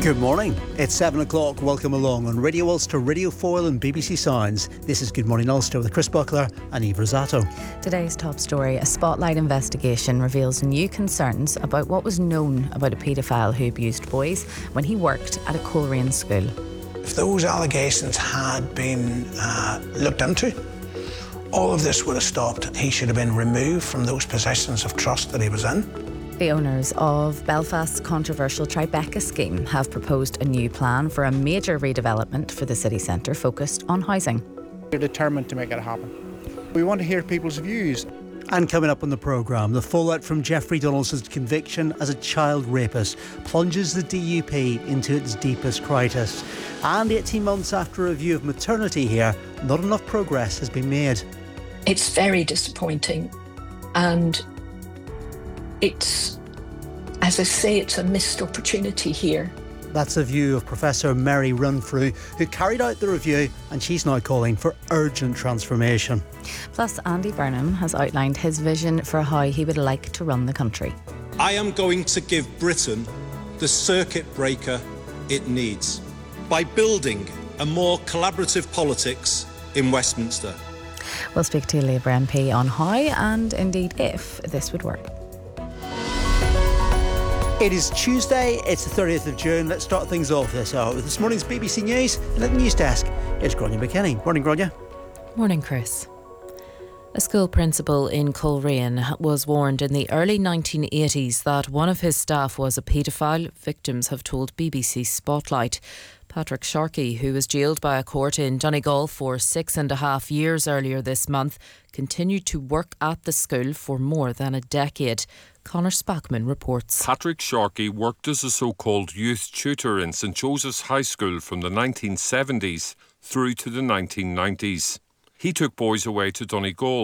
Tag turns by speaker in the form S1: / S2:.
S1: Good morning. It's 7 o'clock. Welcome along on Radio Ulster, Radio Foyle and BBC Sounds. This is Good Morning Ulster with Chris Buckler and Eve Rosato.
S2: Today's top story, a Spotlight investigation reveals new concerns about what was known about a paedophile who abused boys when he worked at a Coleraine school.
S3: If those allegations had been looked into, all of this would have stopped. He should have been removed from those positions of trust that he was in.
S2: The owners of Belfast's controversial Tribeca scheme have proposed a new plan for a major redevelopment for the city centre focused on housing.
S4: We're determined to make it happen. We want to hear people's views.
S1: And coming up on the programme, the fallout from Jeffrey Donaldson's conviction as a child rapist plunges the DUP into its deepest crisis. And 18 months after a review of maternity here, not enough progress has been made.
S5: It's very disappointing, and it's, as I say, it's a missed opportunity here.
S1: That's the view of Professor Mary Runfrew, who carried out the review, and she's now calling for urgent transformation.
S2: Plus, Andy Burnham has outlined his vision for how he would like to run the country.
S6: I am going to give Britain the circuit breaker it needs by building a more collaborative politics in Westminster.
S2: We'll speak to Labour MP on how and indeed if this would work.
S1: It is Tuesday, it's the 30th of June. Let's start things off this hour with this morning's BBC News. And at the news desk, it's Grania McKinney. Morning, Grania.
S7: Morning, Chris. A school principal in Coleraine was warned in the early 1980s that one of his staff was a paedophile. Victims have told BBC Spotlight. Patrick Sharkey, who was jailed by a court in Donegal for 6.5 years earlier this month, continued to work at the school for more than a decade. Conor Spackman reports.
S8: Patrick Sharkey worked as a so-called youth tutor in St Joseph's High School from the 1970s through to the 1990s. He took boys away to Donegal